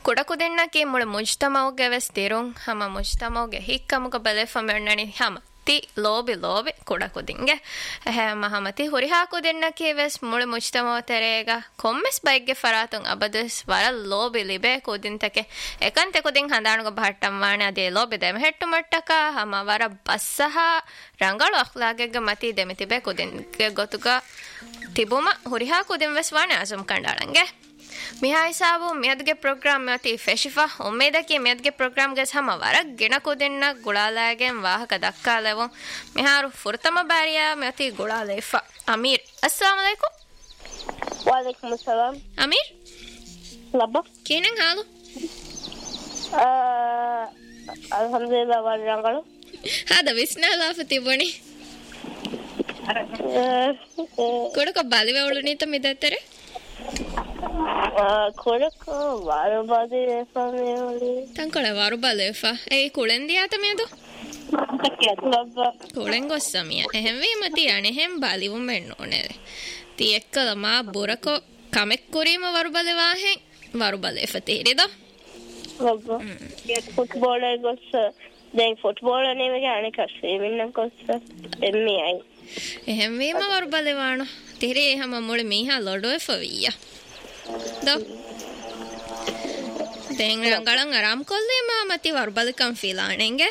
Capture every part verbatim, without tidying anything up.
ಕುಡಕು ದೆನ್ನಕ್ಕೆ ಮುಳ ಮುಜ್ತಮೌಗೆ ವೆಸ್ ತಿರುಂ ಹಮ ಮುಜ್ತಮೌಗೆ ಹಿಕ್ಕಮುಗ ಬಲೆಫಮೆಣ್ಣನಿ ಹಮ ತಿ ಲೋಬಿ ಲೋಬಿ ಕುಡಕು ದಿಂಗೆ ಹಮ ಹಮತಿ ಹುರಿ ಹಾಕು ದೆನ್ನಕ್ಕೆ ವೆಸ್ ಮುಳ ಮುಜ್ತಮೌ ತೆರೆಗ ಕೊಮ್ಮೆಸ್ ಬೈಗ್ಗೆ ಫರಾತುಂ ಅಬದಸ್ ವರ ಲೋಬಿ ಲಿಬೆ ಕುದಿಂತಕೆ ಎಕಂತೆ ಕುದಿಂ ಹಂದಾಣುಗ ಬಹಟ್ಟಂ ವಾಣೆ ಅದೇ ಲೋಬಿ ದೆಮ ಹೆಟ್ಟು ಮಟ್ಟಕ ಹಮ ವರ ಬಸ್ಸಹ ರಂಗಳು ಅಖ್ಲಾಗೆಗ ಮತಿ ದೆಮಿತಿ ಬೆ ಕುದಿಂಗೆ ಗೊತುಗ ತಿಬುಮ ಹುರಿ ಹಾಕು ದೆಂ ವೆಸ್ ವಾಣೆ ಅಜುಂ ಕಂಡಾಳಂಗೆ මිහා හිසාබු මෙයද්ගේ ප්‍රෝග්‍රෑම් යති ෆෙෂිෆා උම්මේදකේ මෙයද්ගේ ප්‍රෝග්‍රෑම් ගස් හම වරක් ගෙනකෝ දෙන්න ගුලාලාගෙන් වාහක දක්කා ලැබුම් මිහාරු ෆුර්තම බාරියා මෙයති ගුලාලේෆා අමීර් අස්සලාමු අලයිකුම් වලයිකුම් සලාම් අමීර් ලබ්බා කේනෙන් හාලු අල්හම්දුලිල්ලාහ් වරංගලු හාද විස්නාලා ෆතිබොනි කොඩක බලිවේ උළුනීත මිදතරේ ಕೊಡಕ ವಾರಬಾದಿ ಫಾಮಿಲಿ ತಂಕೊಳ ವಾರಬಾಲೆಫಾ ಏ ಕುಳೆಂದಿಯಾತ ಮೇದು ಕುಳೆಂಗೊස්සಮಿಯ ಎಹೆಂವಿ ಮತಿ ಅಣೆ ಹೆಂ ಬಾಲಿವು ಮೆಣ್ಣೋನೆ ತಿ ಎಕ್ಕಲ ಮಾ ಬುರಕೊ ಕಮೆಕ್ ಕುರಿಮ ವಾರಬಾಲೆವಾ ಹೆಂ ವಾರಬಾಲೆಫಾ ತೇರಿದ ಲಬ್ಬ ಫುಟ್ಬಾಲ್ ಗೊಸ್ಸ දැන් ෆුට්බෝල් නෙමෙයි අනේ කස්සේ මෙන්න කොස්ස එන්නේ අය එහෙන්වීම වරබලෙවාන තෙරේ හැම මොළ මීහා ලොඩොය ෆවියා ද දැන් රංගලන් ආරම් කොල්ලේ මා මති වරබලකම් ෆිලාණෙන්ගේ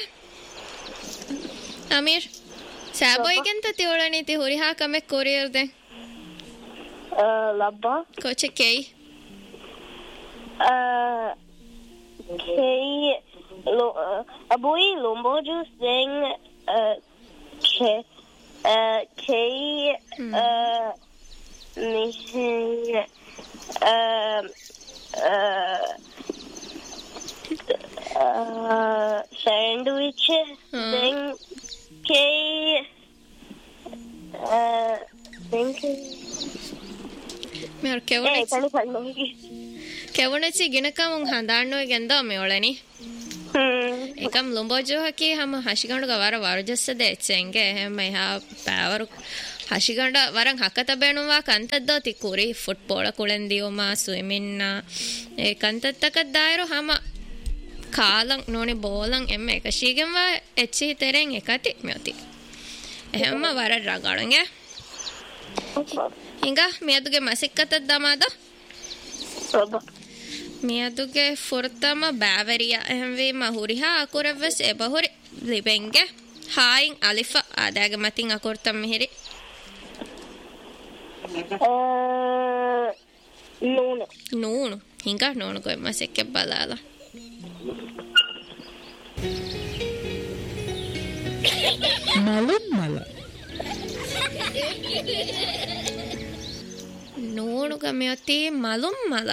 අමීර් සෑබොයිගෙන් තති ඔලණී ති හුරිහා කමෙක් කොරියර් දැන් ලබ්බා කොචකේ අ කේ lo abui lombo juice then uh ke uh ke uh missing uh uh sandwich then ke uh think mer kevone kevone chi ginakam handanno genda me olani එකම් ලොම්බෝජෝ හකි හැම හෂිගණ්ඩ ගවර වරජස්ස දෙච්චෙන්ගේ හැම එහා පැවරු හෂිගණ්ඩ වරන් හකත බැනුවා කන්තද්දෝ තිකුරි ෆුට්බෝල කුලෙන්දියෝමා ස්විමින්න ඒ කන්තත්තක දායරු හැම කාලං නෝනි බෝලං එම්ම එකශීගෙන්වා එච්චි තෙරෙන් එකති මෙති එහෙම වර රගණගේ හිඟ මියදුගේ මසික්කතත් දමාද මියදුගේ ෆොර්තම බෑවරියා එහෙම්වීම හුරිහා අකුරවස් එබහුරි ලිබෙන්ගේ හායින් අලිෆා ආදාගේ මතින් අකුර්තම් මිහිරි නූන නූනු හිඟා නූනු කොයි මසෙක්ක බලාලා මලුම් මල නූනු කමියති මලුම් මල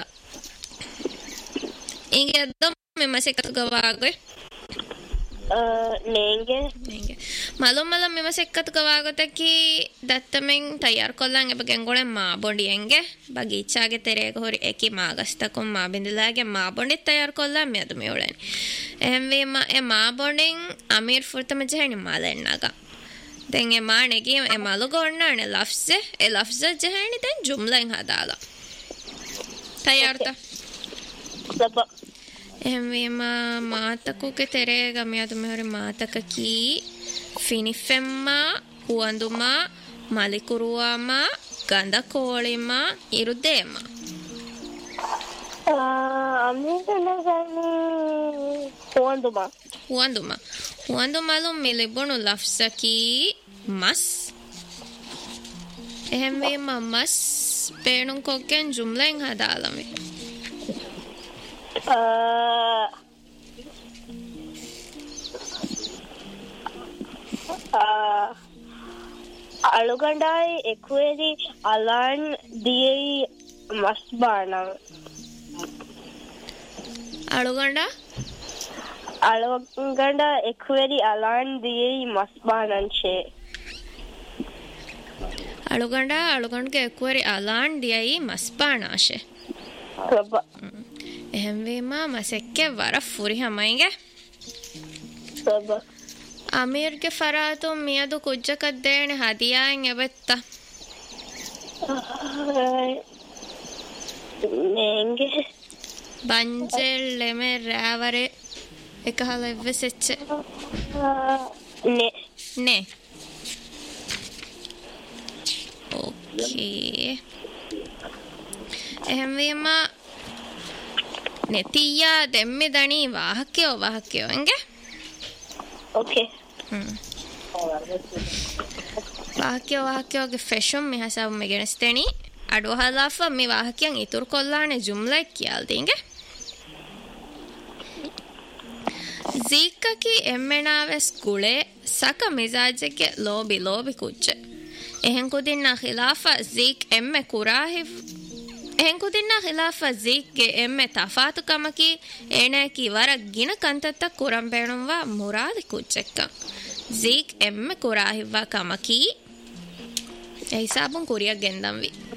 इंगे दम में मसेकत गवागे अ नेंगे नेंगे मालूम मालूम में मसेकत गवागे तकी दत्तमें तैयार कोल्लांग ए बगेंगोळे मा बोंडियेंगे बगीचागे तेरे गोरी एकी मागस्तको मा बिंदलागे मा बोंडि तैयार कोल्ला मेद मेओळेनी एहम वे मा ए मा बोंडिंग अमीर फुर्तम जहनी मालेन्नागा दें ए मा नेगी ए मालु गोन्नाने लफ्ज़ ए लफ्ज़ जहनी दें जुमलें हदाला तैयार ता सब එහෙම මාතකුගේ තෙරේ ගමියද මෙහෙරි මාතකකී ෆිනිෆෙම්මා හුවඳුමා මලිකුරුවාමා ගඳ කෝලිමා ඉරුදේම අමිතනගනි හුවඳුමා හුවඳුමා හුවඳුමලු මිලිබුණු ලෆ්සකී මස් එහෙම වීම මස් පේනුම් කොක්ගෙන් ජුම්ලෙන් හදාලමි Uh, uh, අලුගණ්ඩායි එකුවේදි අලන් දියයි මස් බානව අලුගණ්ඩා අලුගණ්ඩා එකුවේදි අලන් දියයි මස් බානංචේ අලුගණ්ඩා අලුගණ්ඩගේ එකුවේරි අලන් දියයි මස් බානාෂේ ලබ එහෙම වීම මසෙක්කේ වර ෆුරි හැමයිගේ ලබ අමීර්ගේ ෆරාතු මියදු කුජ්ජක දේනේ හදියාන් එබෙත්තා नेंगे බංජෙල් එමෙ රෑවරේ එකහල එව්වෙසෙච්ච නේ නේ ඕකේ එහෙම වීම නෙතියා දෙම්මෙ දණී වාහකයෝ වාහකයෝ එංගේ ඕකේ වාහකයෝ වාහකයෝගේ ෆැෂන් මි හසාව මෙ ගෙනස්තෙනි අඩුවහලාෆ මේ වාහකයන් ඉතුරු කොල්ලානේ ජුම්ලයි කියල් දෙංගේ zikaki emmenaves gule saka mizajege lobi lobi kucce ehen kudinna khilafa zik emme kurahiv ehen kudinna khilafa zik ge emme tafatu kamaki enaki wara gina kantatta kuram beenumwa murad kuccekka zik emme kurahivwa kamaki e hisabun kuriya gendamvi